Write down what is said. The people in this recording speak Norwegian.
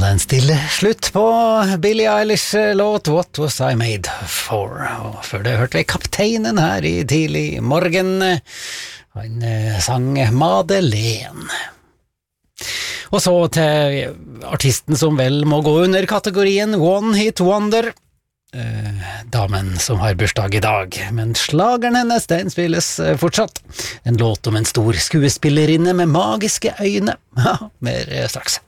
en stille slutt på Billie Eilish-låt What Was I Made For, og før det hørte vi Kapteinen her i tidlig morgen. Han sang Madeleine. Og så til artisten som vel må gå under kategorien One Hit Wonder, damen som har bursdag i dag, men slageren hennes, den spilles fortsatt. En låt om en stor skuespillerinne med magiske øyne. Ja, mer straks.